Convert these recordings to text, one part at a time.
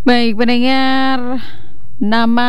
Baik, pendengar, nama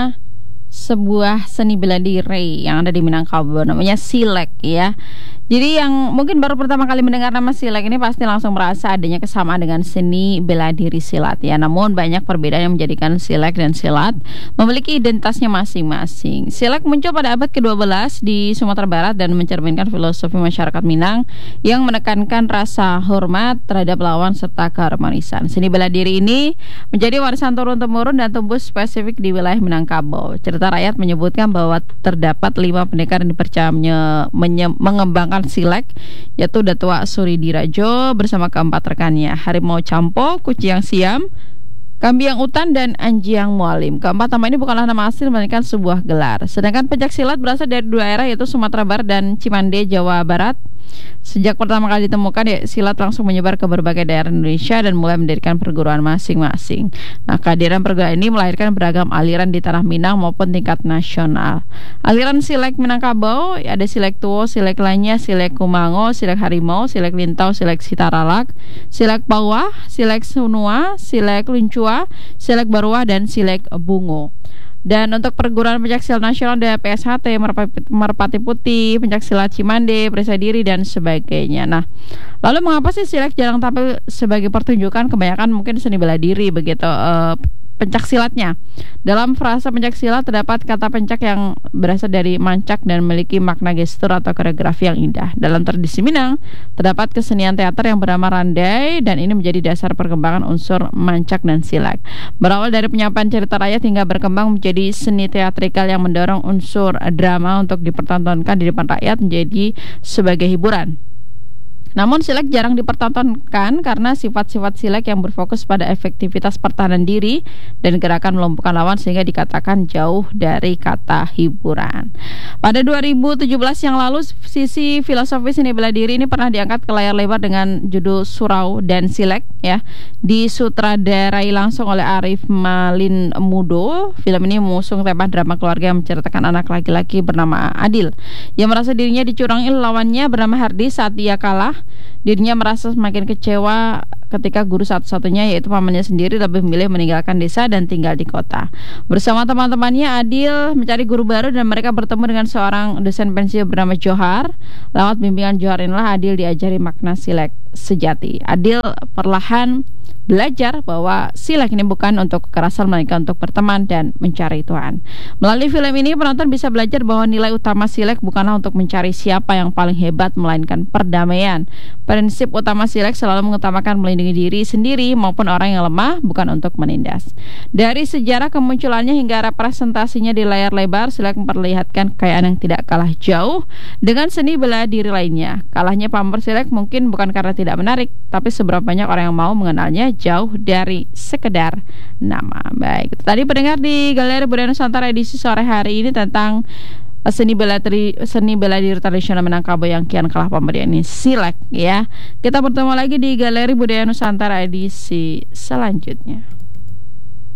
sebuah seni bela diri yang ada di Minangkabau namanya silat ya. Jadi yang mungkin baru pertama kali mendengar nama silat ini pasti langsung merasa adanya kesamaan dengan seni bela diri silat ya. Namun banyak perbedaan yang menjadikan silat dan silat memiliki identitasnya masing-masing. Silat muncul pada abad ke-12 di Sumatera Barat dan mencerminkan filosofi masyarakat Minang yang menekankan rasa hormat terhadap lawan serta keharmonisan. Seni bela diri ini menjadi warisan turun-temurun dan tumbuh spesifik di wilayah Minangkabau. Cerita rakyat menyebutkan bahwa terdapat 5 pendekar yang dipercaya mengembangkan silat, yaitu Datua Suri Dirajo bersama keempat rekannya, Harimau Campo, Kuciang Siam, Kambiang Utan, dan Anjiang Mualim. Keempat nama ini bukanlah nama asli melainkan sebuah gelar. Sedangkan pencak silat berasal dari 2 daerah, yaitu Sumatera Barat dan Cimande, Jawa Barat. Sejak pertama kali ditemukan, ya, silat langsung menyebar ke berbagai daerah Indonesia dan mulai mendirikan perguruan masing-masing. Nah, kehadiran perguruan ini melahirkan beragam aliran di tanah Minang maupun tingkat nasional. Aliran silat Minangkabau ada silat Tuo, silat Lanya, silat Kumango, silat Harimau, silat Lintau, silat Sitaralak, silat Pawah, silat Sunua, silat Luncua, silat Baruah, dan silat Bungo. Dan untuk perguruan pencaksilat nasional ada PSHT, Merpati Putih, pencaksilat Cimande, Perisa Diri, dan sebagainya. Nah, lalu mengapa sih silat jarang tampil sebagai pertunjukan? Kebanyakan mungkin seni bela diri begitu pencaksilatnya. Dalam frasa pencaksilat terdapat kata pencak yang berasal dari mancak dan memiliki makna gestur atau koreografi yang indah. Dalam tradisi Minang terdapat kesenian teater yang bernama randai dan ini menjadi dasar perkembangan unsur mancak dan silat. Berawal dari penyampaian cerita rakyat hingga berkembang menjadi seni teatrikal yang mendorong unsur drama untuk dipertontonkan di depan rakyat menjadi sebagai hiburan. Namun silat jarang dipertontonkan karena sifat-sifat silat yang berfokus pada efektivitas pertahanan diri dan gerakan melumpuhkan lawan sehingga dikatakan jauh dari kata hiburan. Pada 2017 yang lalu, sisi filosofi seni bela diri ini pernah diangkat ke layar lebar dengan judul Surau dan Silat ya. Disutradarai langsung oleh Arif Malin Mudo. Film ini mengusung tema drama keluarga yang menceritakan anak laki-laki bernama Adil yang merasa dirinya dicurangi lawannya bernama Hardi. Saat dia kalah, dirinya merasa semakin kecewa ketika guru satu-satunya, yaitu pamannya sendiri, lebih memilih meninggalkan desa dan tinggal di kota. Bersama teman-temannya, Adil mencari guru baru dan mereka bertemu dengan seorang dosen pensiun bernama Johar. Lewat bimbingan Johar inilah Adil diajari makna silat sejati. Adil perlahan belajar bahwa silat ini bukan untuk kekerasan melainkan untuk berteman dan mencari Tuhan. Melalui film ini penonton bisa belajar bahwa nilai utama silat bukanlah untuk mencari siapa yang paling hebat melainkan perdamaian. Prinsip utama silat selalu mengutamakan melindungi diri sendiri maupun orang yang lemah, bukan untuk menindas. Dari sejarah kemunculannya hingga representasinya di layar lebar, silat memperlihatkan kekayaan yang tidak kalah jauh dengan seni bela diri lainnya. Kalahnya pamor silat mungkin bukan karena tidak menarik, tapi seberapa banyak orang yang mau mengenalnya jauh dari sekedar nama. Baik, itu tadi pendengar di Galeri Budaya Nusantara edisi sore hari ini tentang seni bela diri tradisional Minangkabau yang kian kalah pamor, ini silat ya. Kita bertemu lagi di Galeri Budaya Nusantara edisi selanjutnya.